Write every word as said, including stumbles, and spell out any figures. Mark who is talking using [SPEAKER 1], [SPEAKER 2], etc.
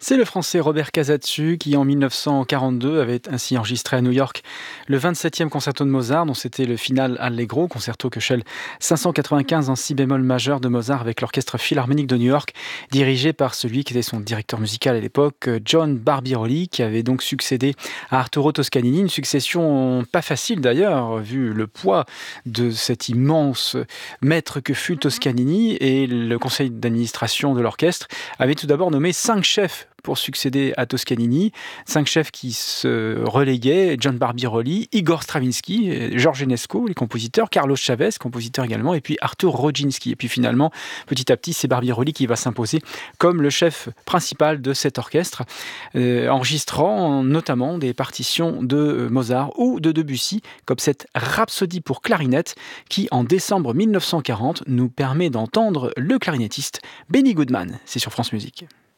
[SPEAKER 1] C'est le Français Robert Casatsu qui, en mille neuf cent quarante-deux, avait ainsi enregistré à New York le vingt-septième concerto de Mozart, dont c'était le final Allegro, concerto que Shell cinq cent quatre-vingt-quinze en si bémol majeur de Mozart avec l'Orchestre Philharmonique de New York, dirigé par celui qui était son directeur musical à l'époque, John Barbirolli, qui avait donc succédé à Arturo Toscanini. Une succession pas facile d'ailleurs, vu le poids de cet immense maître que fut Toscanini, et le conseil d'administration de l'orchestre avait tout d'abord nommé cinq chefs pour succéder à Toscanini, cinq chefs qui se reléguaient: John Barbirolli, Igor Stravinsky, George Enesco, les compositeurs, Carlos Chavez, compositeur également, et puis Artur Rodzinski. Et puis finalement, petit à petit, c'est Barbirolli qui va s'imposer comme le chef principal de cet orchestre, euh, enregistrant notamment des partitions de Mozart ou de Debussy, comme cette Rhapsodie pour clarinette, qui en décembre mille neuf cent quarante nous permet d'entendre le clarinettiste Benny Goodman. C'est sur France Musique.